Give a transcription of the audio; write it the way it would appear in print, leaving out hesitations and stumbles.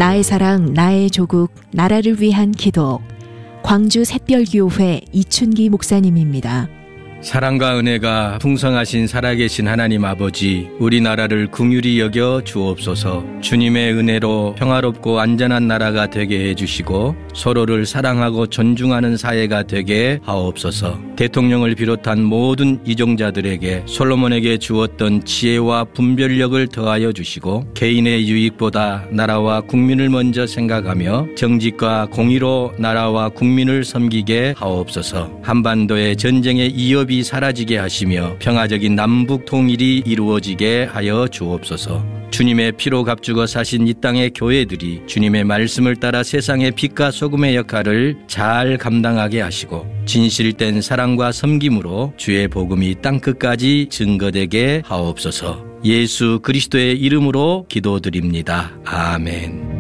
나의 사랑, 나의 조국, 나라를 위한 기도. 광주 샛별교회 이춘기 목사님입니다. 사랑과 은혜가 풍성하신 살아계신 하나님 아버지, 우리나라를 긍휼히 여겨 주옵소서. 주님의 은혜로 평화롭고 안전한 나라가 되게 해주시고 서로를 사랑하고 존중하는 사회가 되게 하옵소서. 대통령을 비롯한 모든 이종자들에게 솔로몬에게 주었던 지혜와 분별력을 더하여 주시고 개인의 유익보다 나라와 국민을 먼저 생각하며 정직과 공의로 나라와 국민을 섬기게 하옵소서. 한반도의 전쟁의 이협이 사라지게 하시며 평화적인 남북 통일이 이루어지게 하여 주옵소서. 주님의 피로 값주고 사신 이 땅의 교회들이 주님의 말씀을 따라 세상의 빛과 소금의 역할을 잘 감당하게 하시고 진실된 사랑과 섬김으로 주의 복음이 땅끝까지 증거되게 하옵소서. 예수 그리스도의 이름으로 기도드립니다. 아멘.